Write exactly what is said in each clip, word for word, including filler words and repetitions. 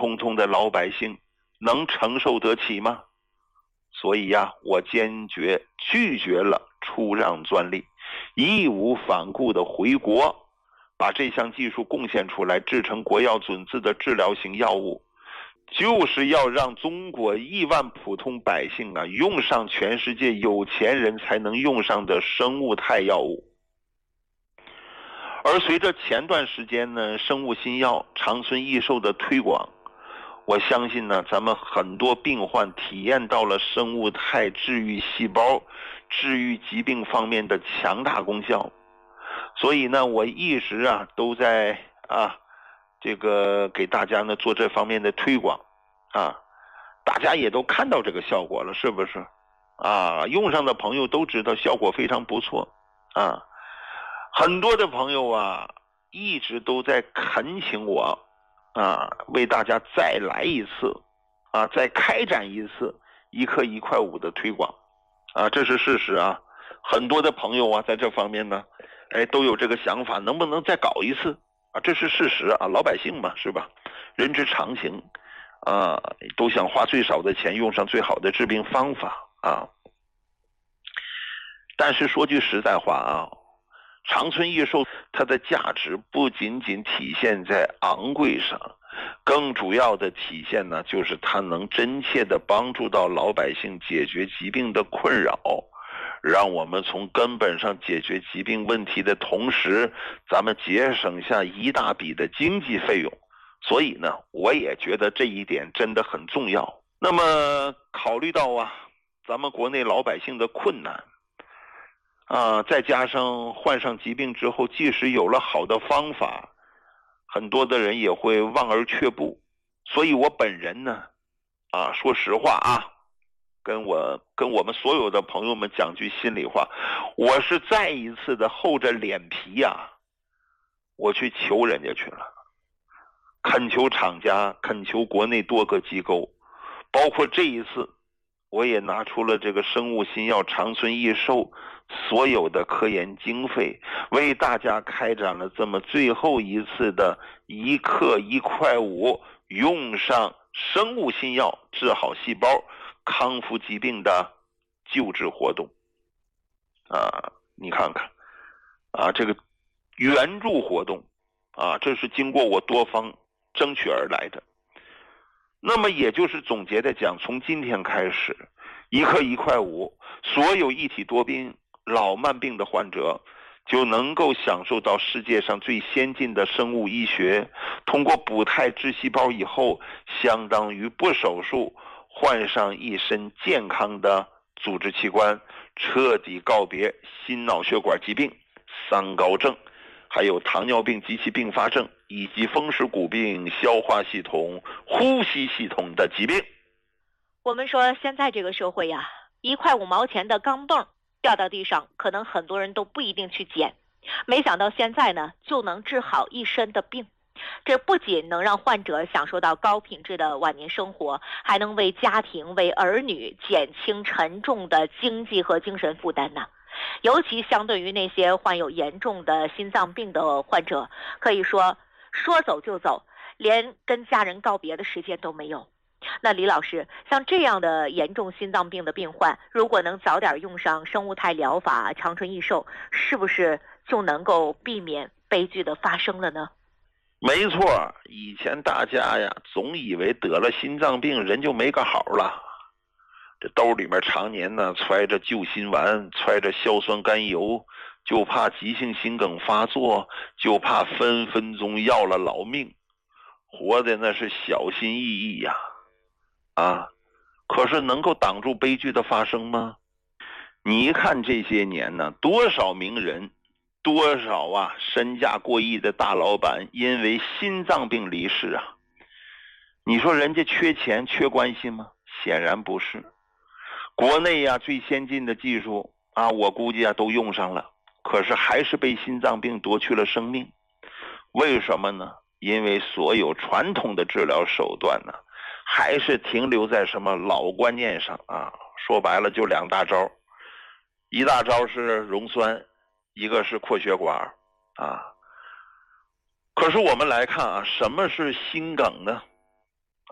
通通的老百姓能承受得起吗？所以呀，我坚决拒绝了出让专利，义无反顾的回国，把这项技术贡献出来，制成国药准字的治疗型药物，就是要让中国亿万普通百姓啊用上全世界有钱人才能用上的生物态药物。而随着前段时间呢生物新药长春益寿的推广，我相信呢咱们很多病患体验到了生物态治愈细胞、治愈疾病方面的强大功效。所以呢我一直啊都在啊这个给大家呢做这方面的推广啊，大家也都看到这个效果了，是不是啊？用上的朋友都知道效果非常不错啊。很多的朋友啊一直都在恳请我啊为大家再来一次啊再开展一次一克一块五的推广啊，这是事实啊。很多的朋友啊在这方面呢哎都有这个想法，能不能再搞一次啊？这是事实啊，老百姓嘛，是吧？人之常情啊，都想花最少的钱用上最好的治病方法啊。但是说句实在话啊，长春益寿它的价值不仅仅体现在昂贵上，更主要的体现呢就是它能真切的帮助到老百姓解决疾病的困扰，让我们从根本上解决疾病问题的同时，咱们节省下一大笔的经济费用。所以呢我也觉得这一点真的很重要。那么考虑到啊咱们国内老百姓的困难啊，再加上患上疾病之后，即使有了好的方法，很多的人也会望而却步。所以我本人呢啊说实话啊跟我跟我们所有的朋友们讲句心里话，我是再一次的厚着脸皮呀、啊，我去求人家去了，恳求厂家，恳求国内多个机构，包括这一次我也拿出了这个生物新药长春益寿所有的科研经费，为大家开展了这么最后一次的一克一块五用上生物新药治好细胞康复疾病的救治活动啊，你看看啊，这个援助活动啊，这是经过我多方争取而来的。那么也就是总结的讲，从今天开始，一克一块五，所有一体多病老慢病的患者就能够享受到世界上最先进的生物医学，通过补态治细胞以后，相当于不手术换上一身健康的组织器官，彻底告别心脑血管疾病、三高症，还有糖尿病及其并发症，以及风湿骨病、消化系统、呼吸系统的疾病。 我们说现在这个社会呀，一块五毛钱的钢镚掉到地上，可能很多人都不一定去捡，没想到现在呢就能治好一身的病。这不仅能让患者享受到高品质的晚年生活，还能为家庭、为儿女减轻沉重的经济和精神负担呢。尤其相对于那些患有严重的心脏病的患者，可以说说走就走，连跟家人告别的时间都没有。那李老师，像这样的严重心脏病的病患，如果能早点用上生物态疗法长春益寿，是不是就能够避免悲剧的发生了呢？ 没错，以前大家呀总以为得了心脏病人就没个好了，这兜里面常年呢揣着救心丸，揣着硝酸甘油，就怕急性心梗发作，就怕分分钟要了老命，活的那是小心翼翼呀啊！可是能够挡住悲剧的发生吗？你看这些年呢，多少名人，多少啊身价过亿的大老板因为心脏病离世啊！你说人家缺钱缺关系吗？显然不是。国内呀、啊、最先进的技术啊，我估计啊都用上了，可是还是被心脏病夺去了生命。为什么呢？因为所有传统的治疗手段呢，还是停留在什么老观念上啊？说白了就两大招，一大招是溶栓，一个是扩血管啊。可是我们来看啊，什么是心梗呢？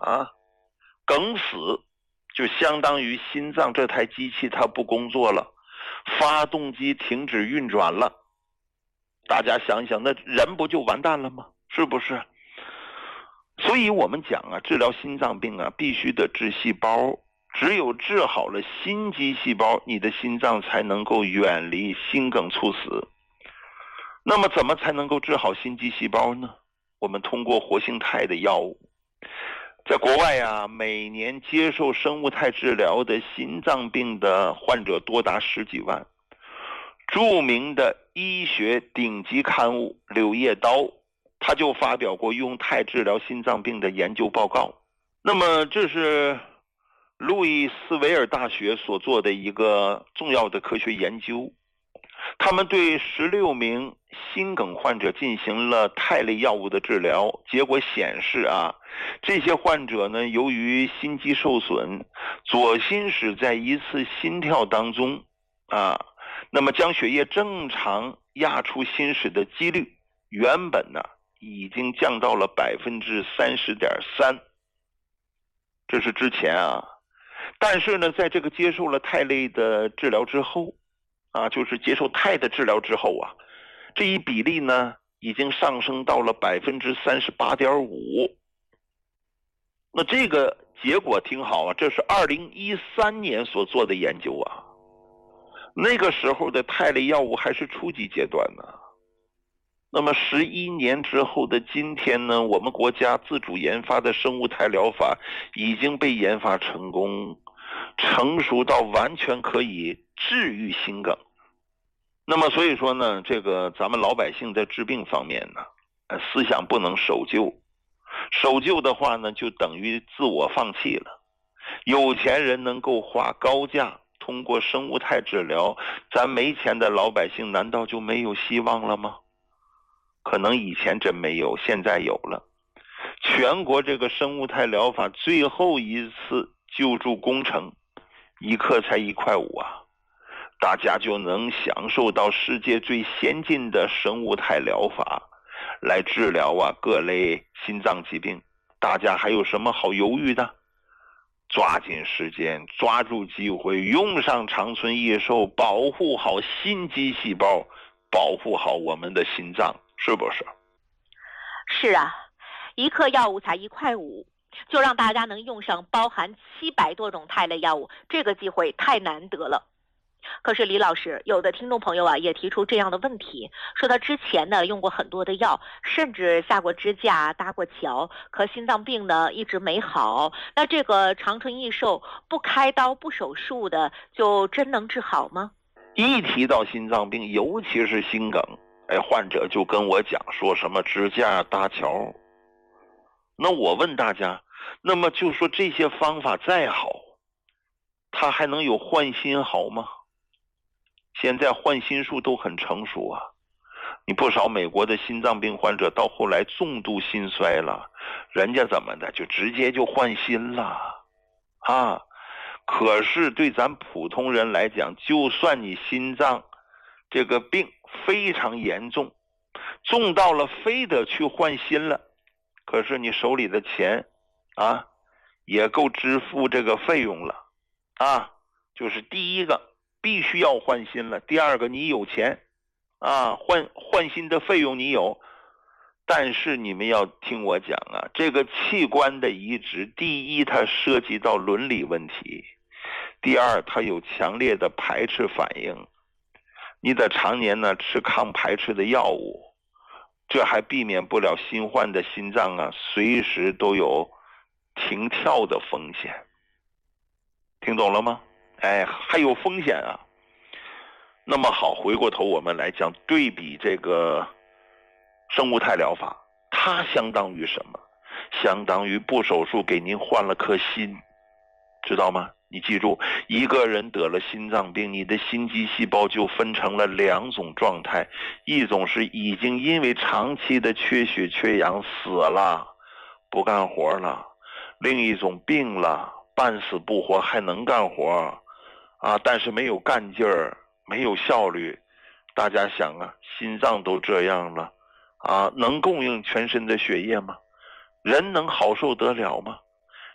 啊，梗死就相当于心脏这台机器它不工作了，发动机停止运转了。大家想想，那人不就完蛋了吗？是不是？所以我们讲啊，治疗心脏病啊，必须得治细胞，只有治好了心肌细胞，你的心脏才能够远离心梗猝死。那么怎么才能够治好心肌细胞呢？我们通过活性肽的药物。在国外啊，每年接受生物肽治疗的心脏病的患者多达十几万。著名的医学顶级刊物《柳叶刀》，他就发表过用肽治疗心脏病的研究报告。那么这是路易斯维尔大学所做的一个重要的科学研究。他们对十六名心梗患者进行了肽类药物的治疗，结果显示啊，这些患者呢，由于心肌受损，左心室在一次心跳当中啊，那么将血液正常压出心室的几率，原本呢已经降到了百分之三十点三，这是之前啊。但是呢，在这个接受了肽类的治疗之后啊，就是接受肽的治疗之后啊，这一比例呢已经上升到了百分之三十八点五。那这个结果挺好啊，这是二零一三年所做的研究啊。那个时候的肽类药物还是初级阶段呢。那么十一年之后的今天呢，我们国家自主研发的生物肽疗法已经被研发成功，成熟到完全可以治愈心梗。那么所以说呢，这个咱们老百姓在治病方面呢，思想不能守旧，守旧的话呢，就等于自我放弃了。有钱人能够花高价通过生物肽治疗，咱没钱的老百姓难道就没有希望了吗？可能以前真没有，现在有了。全国这个生物肽疗法最后一次救助工程，一克才一块五啊，大家就能享受到世界最先进的生物肽疗法来治疗啊各类心脏疾病。大家还有什么好犹豫的？抓紧时间，抓住机会，用上长春益寿，保护好心肌细胞，保护好我们的心脏，是不是？ 是啊，一克药物才一块五，就让大家能用上包含七百多种肽类药物，这个机会太难得了。可是李老师，有的听众朋友啊也提出这样的问题，说他之前呢用过很多的药，甚至下过支架搭过桥，可心脏病呢一直没好，那这个长春益寿不开刀不手术的就真能治好吗？ 一提到心脏病，尤其是心梗，哎，患者就跟我讲说什么支架搭桥。那我问大家，那么就说这些方法再好，它还能有换心好吗？现在换心术都很成熟啊，你不少美国的心脏病患者到后来重度心衰了，人家怎么的就直接就换心了啊。可是对咱普通人来讲，就算你心脏这个病非常严重，重到了非得去换心了，可是你手里的钱啊也够支付这个费用了啊。就是第一个必须要换心了，第二个你有钱啊，换换心的费用你有。但是你们要听我讲啊，这个器官的移植，第一它涉及到伦理问题，第二它有强烈的排斥反应，你得常年呢吃抗排斥的药物，这还避免不了新换的心脏啊随时都有停跳的风险。听懂了吗？哎，还有风险啊。那么好，回过头我们来讲，对比这个生物肽疗法，它相当于什么？相当于不手术给您换了颗心，知道吗？你记住，一个人得了心脏病，你的心肌细胞就分成了两种状态，一种是已经因为长期的缺血缺氧死了，不干活了；另一种病了，半死不活还能干活啊，但是没有干劲儿，没有效率。大家想啊，心脏都这样了啊，能供应全身的血液吗？人能好受得了吗？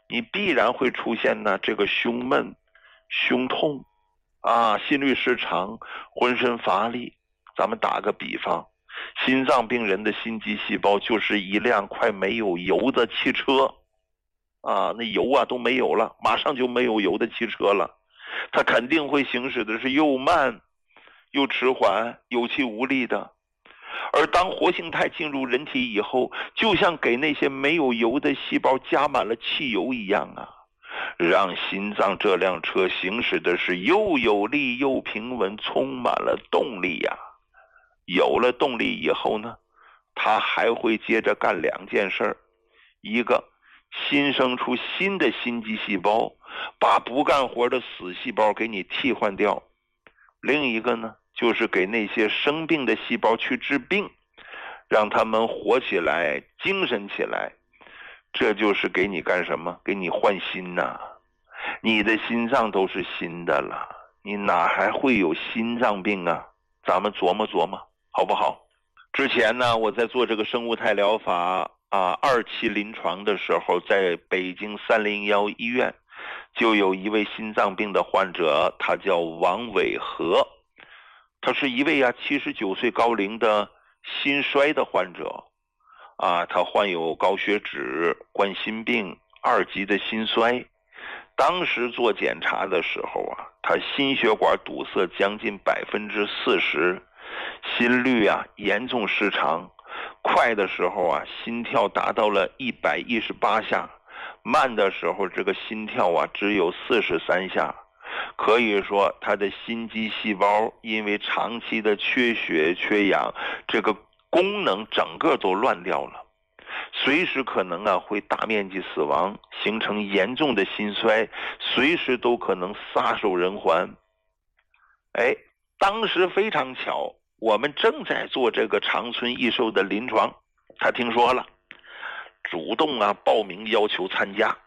你必然会出现呢这个胸闷、胸痛啊，心律失常，浑身乏力。咱们打个比方，心脏病人的心肌细胞就是一辆快没有油的汽车啊，那油啊都没有了，马上就没有油的汽车了，它肯定会行驶的是又慢又迟缓、有气无力的。而当活性肽进入人体以后，就像给那些没有油的细胞加满了汽油一样啊，让心脏这辆车行驶的是又有力又平稳，充满了动力呀、啊。有了动力以后呢，它还会接着干两件事，一个新生出新的心肌细胞，把不干活的死细胞给你替换掉；另一个呢，就是给那些生病的细胞去治病，让他们活起来，精神起来。这就是给你干什么？给你换心呐、啊！你的心脏都是新的了，你哪还会有心脏病啊？咱们琢磨琢磨好不好？之前呢，我在做这个生物肽疗法啊二期临床的时候，在北京三零幺医院就有一位心脏病的患者，他叫王伟和，他是一位啊七十九岁高龄的心衰的患者啊，他患有高血脂、冠心病、二级的心衰。当时做检查的时候啊，他心血管堵塞将近百分之四十，心率啊严重失常，快的时候啊心跳达到了一百一十八下，慢的时候这个心跳啊只有四十三下。可以说他的心肌细胞因为长期的缺血缺氧，这个功能整个都乱掉了，随时可能啊会大面积死亡，形成严重的心衰，随时都可能撒手人寰。哎，当时非常巧，我们正在做这个长春益寿的临床，他听说了，主动啊报名要求参加。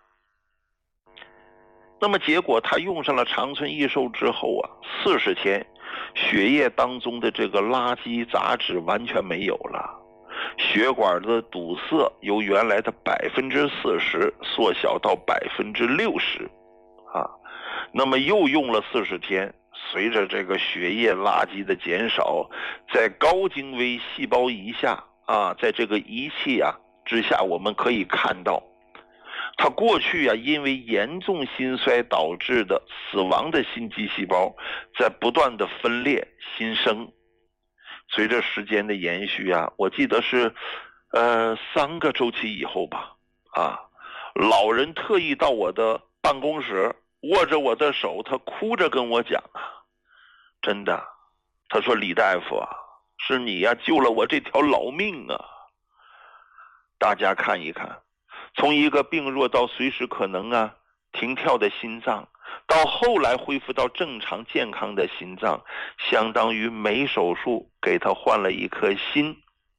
那么结果他用上了长春益寿之后啊，四十天血液当中的这个垃圾杂质完全没有了，血管的堵塞由原来的百分之四十缩小到百分之六十啊。那么又用了四十天，随着这个血液垃圾的减少，在高精微细胞仪下啊，在这个仪器啊之下，我们可以看到他过去啊因为严重心衰导致的死亡的心肌细胞在不断的分裂新生。随着时间的延续啊，我记得是呃三个周期以后吧，啊，老人特意到我的办公室握着我的手，他哭着跟我讲啊，真的，他说李大夫啊，是你呀、啊、救了我这条老命啊。大家看一看，从一个病弱到随时可能啊停跳的心脏，到后来恢复到正常健康的心脏，相当于没手术给他换了一颗心。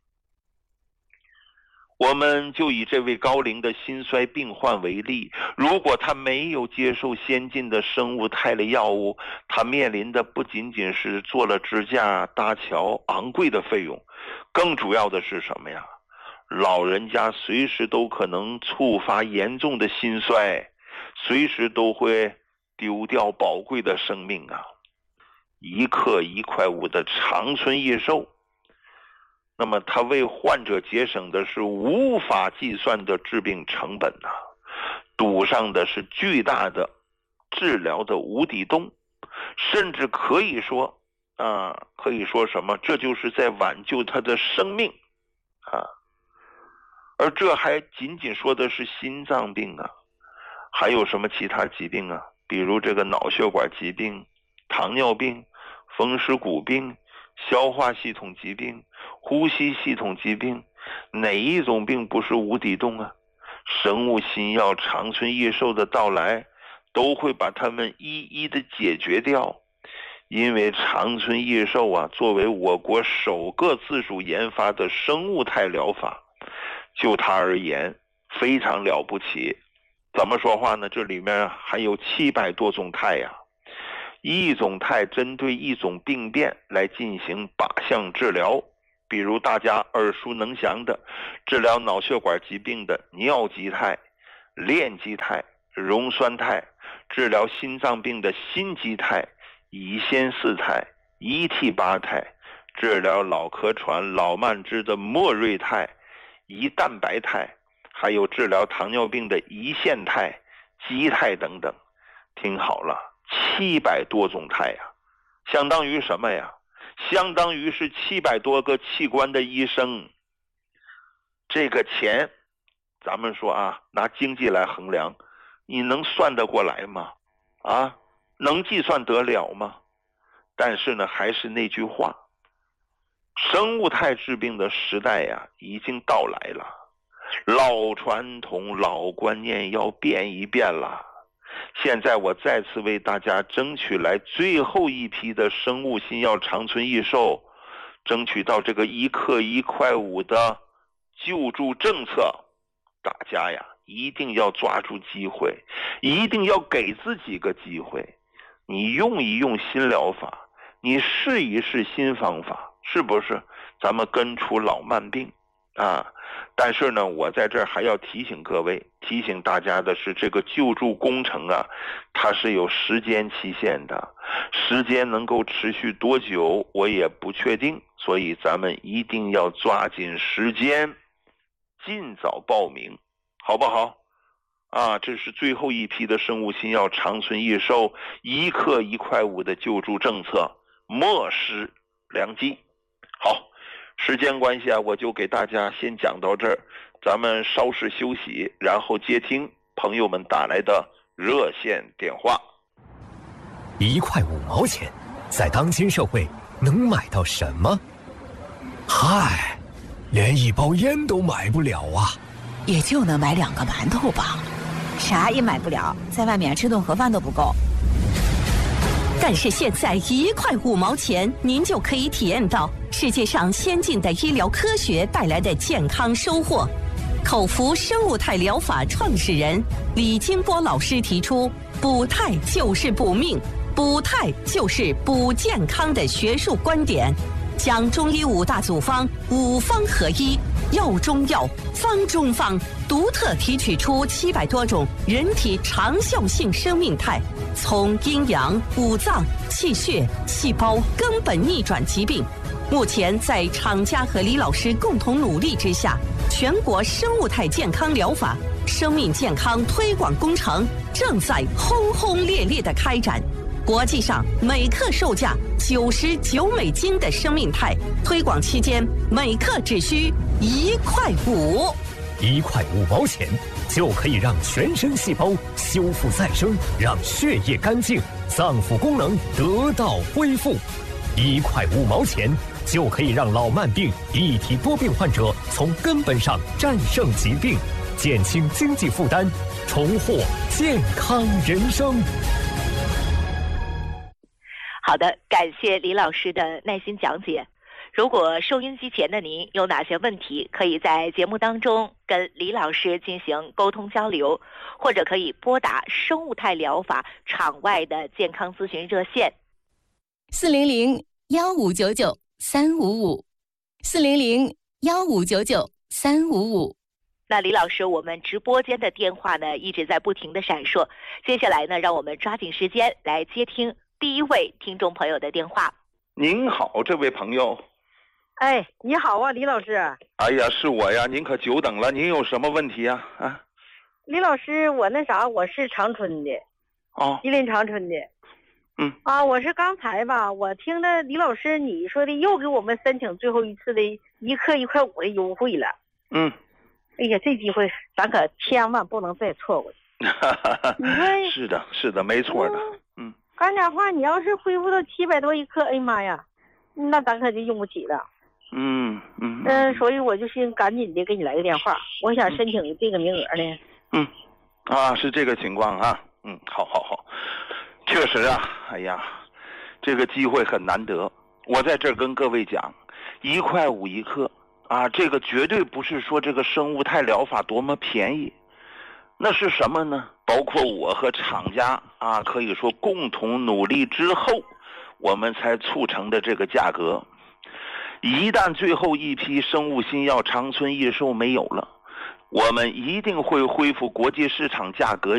我们就以这位高龄的心衰病患为例，如果他没有接受先进的生物肽类药物，他面临的不仅仅是做了支架、搭桥昂贵的费用，更主要的是什么呀？老人家随时都可能触发严重的心衰，随时都会丢掉宝贵的生命啊！一克一块五的长春益寿，那么他为患者节省的是无法计算的治病成本啊，堵上的是巨大的治疗的无底洞，甚至可以说啊，可以说什么？这就是在挽救他的生命啊！而这还仅仅说的是心脏病啊，还有什么其他疾病啊？比如这个脑血管疾病、糖尿病、风湿骨病、消化系统疾病、呼吸系统疾病，哪一种病不是无底洞啊？生物新药长春益寿的到来，都会把它们一一的解决掉。因为长春益寿啊，作为我国首个自主研发的生物肽疗法，就它而言非常了不起。怎么说话呢？这里面含有七百多种肽呀、啊，一种肽针对一种病变来进行靶向治疗。比如大家耳熟能详的治疗脑血管疾病的尿基肽、 链基肽、溶酸肽，治疗心脏病的心肌肽、乙酰四肽、一 T 八肽，治疗脑壳喘、老慢支的莫瑞肽、胰蛋白肽，还有治疗糖尿病的胰腺肽、肌肽等等。听好了，七百多种肽呀，相当于什么呀？相当于是七百多个器官的医生。这个钱，咱们说啊，拿经济来衡量，你能算得过来吗？啊，能计算得了吗？但是呢，还是那句话，生物肽治病的时代呀，已经到来了。老传统、老观念要变一变了。现在我再次为大家争取来最后一批的生物新药长春益寿，争取到这个一克一块五的救助政策。大家呀，一定要抓住机会，一定要给自己个机会。你用一用新疗法，你试一试新方法，是不是？咱们根除老慢病啊！但是呢，我在这儿还要提醒各位，提醒大家的是，这个救助工程啊，它是有时间期限的，时间能够持续多久，我也不确定，所以咱们一定要抓紧时间，尽早报名，好不好？啊，这是最后一批的生物新药长春益寿一克一块五的救助政策，莫失良机。好。时间关系啊，我就给大家先讲到这儿，咱们稍事休息，然后接听朋友们打来的热线电话。 一块五毛钱，在当今社会能买到什么？嗨，连一包烟都买不了啊！ 也就能买两个馒头吧，啥也买不了，在外面吃顿盒饭都不够。 但是现在一块五毛钱，您就可以体验到世界上先进的医疗科学带来的健康收获。口服生物肽疗法创始人李金波老师提出，补肽就是补命，补肽就是补健康的学术观点，将中医五大组方五方合一，药中药，方中方，独特提取出七百多种人体长效性生命肽，从阴阳、五脏、气血、细胞根本逆转疾病。目前在厂家和李老师共同努力之下，全国生物肽健康疗法生命健康推广工程正在轰轰烈烈地开展。国际上每克售价九十九美金的生命肽，推广期间每克只需一块五， 一块五毛钱就可以让全身细胞修复再生，让血液干净，脏腑功能得到恢复。一块五毛钱就可以让老慢病、一体多病患者从根本上战胜疾病，减轻经济负担，重获健康人生。 好的，感谢李老师的耐心讲解。如果收音机前的您有哪些问题，可以在节目当中跟李老师进行沟通交流，或者可以拨打生物肽疗法场外的健康咨询热线四零零幺五九九三五五，四零零幺五九九三五五。 那李老师，我们直播间的电话呢一直在不停的闪烁，接下来呢，让我们抓紧时间来接听第一位听众朋友的电话。 您好，这位朋友。 哎，你好啊，李老师。 哎呀，是我呀，您可久等了，您有什么问题啊？啊， 李老师，我那啥，我是长春的， 哦， 吉林长春的。 嗯啊，我是刚才吧，我听的李老师你说的又给我们申请最后一次的一克一块五的优惠了。 嗯， 哎呀，这机会咱可千万不能再错过。你说是的，是的，没错的。嗯， 赶点话，你要是恢复到七百多一克，哎呀妈呀，那咱可就用不起了。 嗯嗯嗯，所以我就先赶紧的给你来个电话，我想申请这个名额呢。 嗯，啊，是这个情况啊。嗯，好好好，确实啊，哎呀，这个机会很难得。我在这儿跟各位讲，一块五一克啊，这个绝对不是说这个生物肽疗法多么便宜，那是什么呢？包括我和厂家啊，可以说共同努力之后，我们才促成的这个价格。一旦最后一批生物新药长春益寿没有了， 我们一定会恢复国际市场价格